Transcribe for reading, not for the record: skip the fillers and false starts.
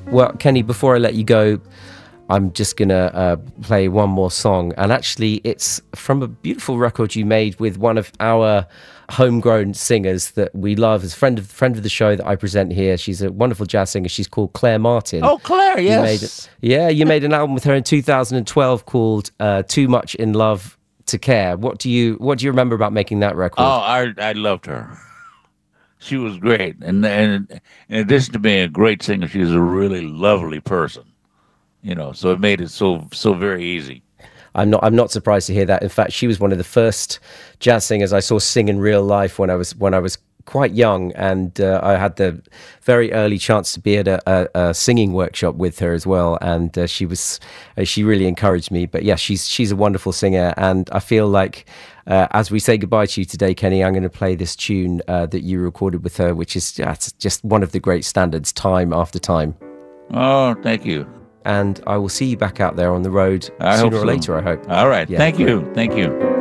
Well, Kenny, before I let you go, I'm just going to play one more song. And actually, it's from a beautiful record you made with one of our homegrown singers that we love, as friend of the show that I present here. She's a wonderful jazz singer. She's called Claire Martin. Oh, Claire, yes. You made an album with her in 2012 called Too Much in Love to Care. What do you remember about making that record? Oh, I loved her. She was great. And in addition to being a great singer, she was a really lovely person. So it made it so very easy. I'm not surprised to hear that. In fact, she was one of the first jazz singers I saw sing in real life when I was quite young, and I had the very early chance to be at a singing workshop with her as well. And she really encouraged me. But yeah, she's a wonderful singer, and I feel like as we say goodbye to you today, Kenny, I'm going to play this tune that you recorded with her, which is just one of the great standards, Time After Time. Oh, thank you. And I will see you back out there on the road sooner or later, I hope. All right. Yeah, Thank you. Thank you.